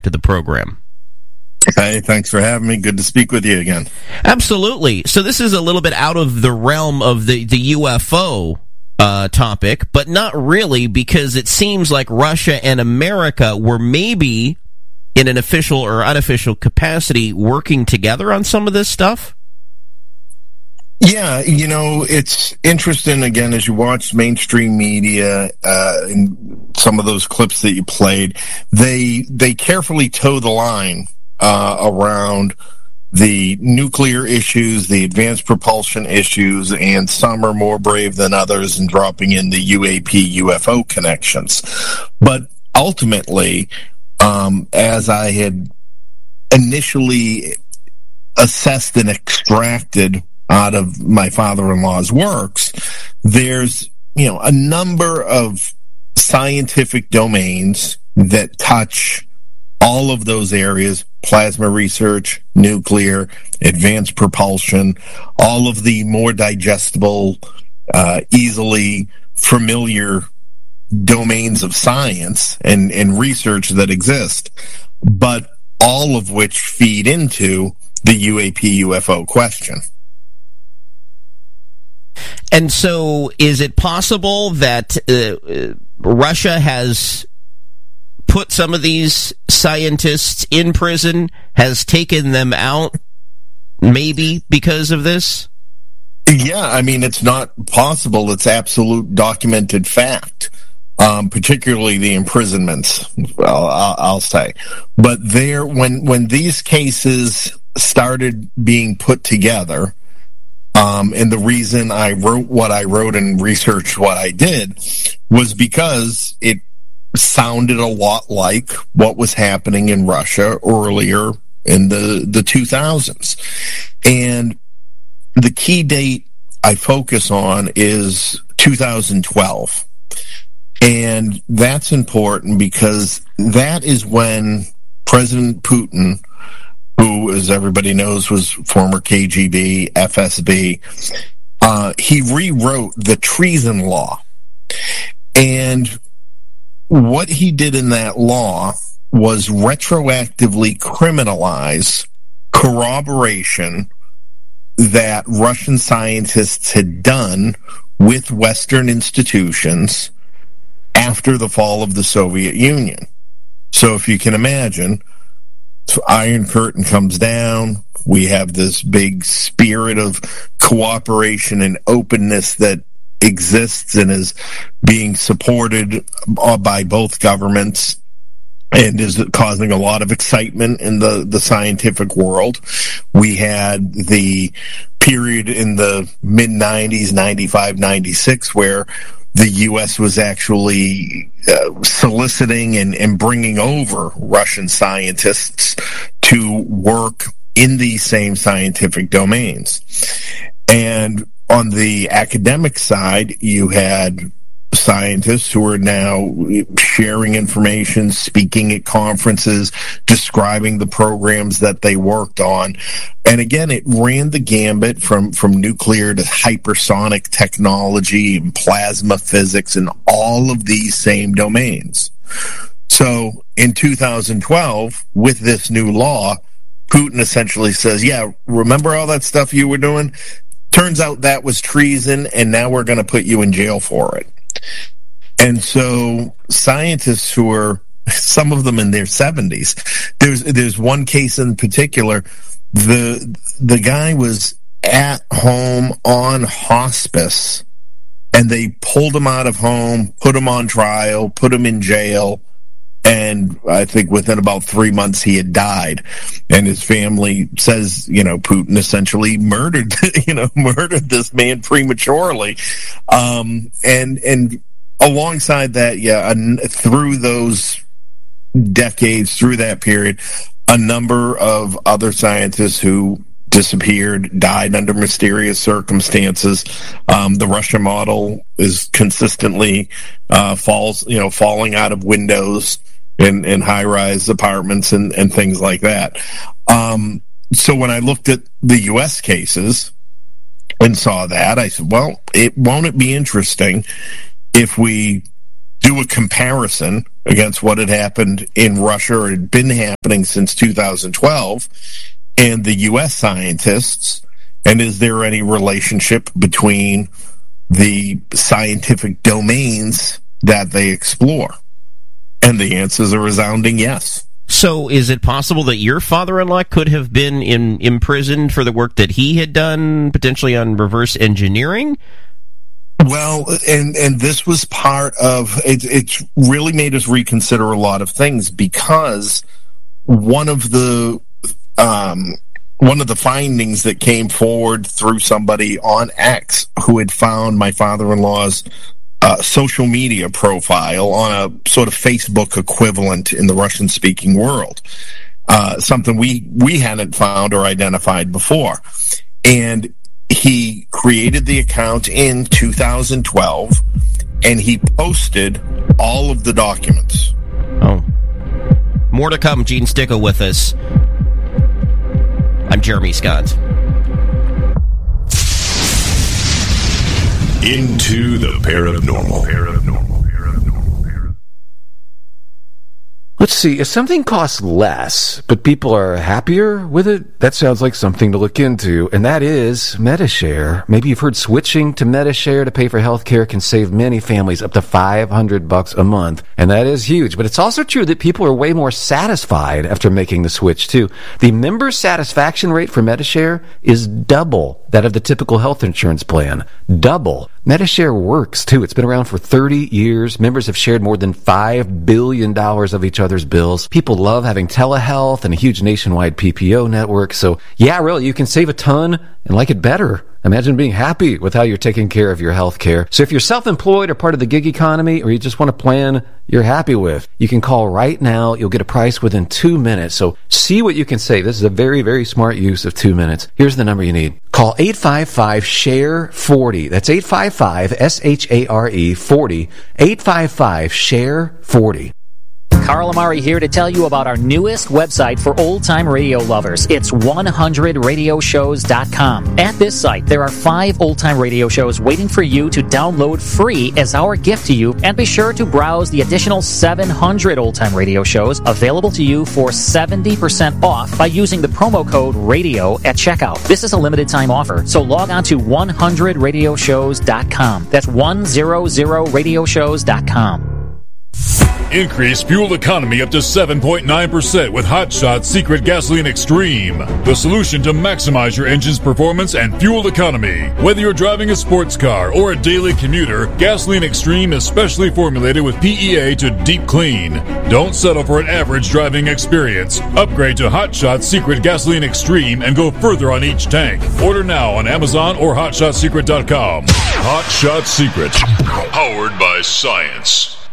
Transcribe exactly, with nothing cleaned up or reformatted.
to the program. Hey, thanks for having me. Good to speak with you again. Absolutely. So this is a little bit out of the realm of the, the U F O uh, topic, but not really, because it seems like Russia and America were maybe in an official or unofficial capacity working together on some of this stuff. Yeah, you know, it's interesting, again, as you watch mainstream media, uh, and some of those clips that you played, they they carefully toe the line uh, around the nuclear issues, the advanced propulsion issues, and some are more brave than others in dropping in the U A P U F O connections. But ultimately, um, as I had initially assessed and extracted out of my father-in-law's works, there's, you know, a number of scientific domains that touch all of those areas: plasma research, nuclear, advanced propulsion, all of the more digestible, uh, easily familiar domains of science and, and research that exist, but all of which feed into the U A P U F O question. And so, is it possible that uh, Russia has put some of these scientists in prison, has taken them out, maybe because of this? Yeah, I mean, it's not possible. It's absolute documented fact, um, particularly the imprisonments, I'll, I'll, I'll say. But there, when, when these cases started being put together, Um, and the reason I wrote what I wrote and researched what I did was because it sounded a lot like what was happening in Russia earlier in the, the two thousands. And the key date I focus on is two thousand twelve. And that's important because that is when President Putin, who, as everybody knows, was former K G B, F S B, uh, he rewrote the treason law. And what he did in that law was retroactively criminalize corroboration that Russian scientists had done with Western institutions after the fall of the Soviet Union. So if you can imagine, Iron Curtain comes down. We have this big spirit of cooperation and openness that exists and is being supported by both governments and is causing a lot of excitement in the, the scientific world. We had the period in the mid nineties, ninety-five, ninety-six, where the U S was actually uh, soliciting and, and bringing over Russian scientists to work in these same scientific domains. And on the academic side, you had scientists who are now sharing information, speaking at conferences, describing the programs that they worked on. And again, it ran the gambit from, from nuclear to hypersonic technology and plasma physics and all of these same domains. So in two thousand twelve, with this new law, Putin essentially says, yeah, remember all that stuff you were doing? Turns out that was treason, and now we're going to put you in jail for it. And so scientists who are, some of them in their seventies, there's there's one case in particular, the the guy was at home on hospice, and they pulled him out of home, put him on trial, put him in jail, and I think within about three months he had died. And his family says, you know, Putin essentially murdered, you know, murdered this man prematurely. Um, and, and alongside that, yeah, through those decades, through that period, a number of other scientists who disappeared, died under mysterious circumstances. Um, the Russia model is consistently uh, falls, you know, falling out of windows in, in high-rise apartments and, and things like that. Um, so when I looked at the U S cases and saw that, I said, well, it won't it be interesting if we do a comparison against what had happened in Russia, or had been happening since two thousand twelve, and the U S scientists, and is there any relationship between the scientific domains that they explore? And the answer is a resounding yes. So is it possible that your father-in-law could have been in, imprisoned for the work that he had done, potentially on reverse engineering? Well, and and this was part of, it, it's really made us reconsider a lot of things, because one of the um, one of the findings that came forward through somebody on X who had found my father-in-law's Uh, social media profile on a sort of Facebook equivalent in the Russian-speaking world, uh, something we we hadn't found or identified before. And he created the account in two thousand twelve, and he posted all of the documents. Oh. More to come. Gene Sticko with us. I'm Jeremy Scott. Into the paranormal. Paranormal. Let's see, if something costs less, but people are happier with it, that sounds like something to look into, and that is Medi-Share. Maybe you've heard switching to Medi-Share to pay for healthcare can save many families up to five hundred bucks a month, and that is huge. But it's also true that people are way more satisfied after making the switch, too. The member satisfaction rate for Medi-Share is double that of the typical health insurance plan. Double. Medi-Share works, too. It's been around for thirty years. Members have shared more than five billion dollars of each other's bills. People love having telehealth and a huge nationwide P P O network. So, yeah, really, you can save a ton and like it better. Imagine being happy with how you're taking care of your health care. So if you're self-employed or part of the gig economy, or you just want a plan you're happy with, you can call right now. You'll get a price within two minutes. So see what you can save. This is a very, very smart use of two minutes. Here's the number you need. Call eight five five, S H A R E, forty. That's eight five five, S H A R E, forty. eight five five, S H A R E, forty. Carl Amari here to tell you about our newest website for old-time radio lovers. It's one hundred radio shows dot com. At this site, there are five old-time radio shows waiting for you to download free as our gift to you, and be sure to browse the additional seven hundred old-time radio shows available to you for seventy percent off by using the promo code RADIO at checkout. This is a limited-time offer, so log on to one hundred radio shows dot com. That's one hundred radio shows dot com. Increase fuel economy up to seven point nine percent with Hot Shot Secret Gasoline Extreme, the solution to maximize your engine's performance and fuel economy. Whether you're driving a sports car or a daily commuter, Gasoline Extreme is specially formulated with P E A to deep clean. Don't settle for an average driving experience. Upgrade to Hot Shot Secret Gasoline Extreme and go further on each tank. Order now on Amazon or hot shot secret dot com. Hot Shot Secret, powered by science.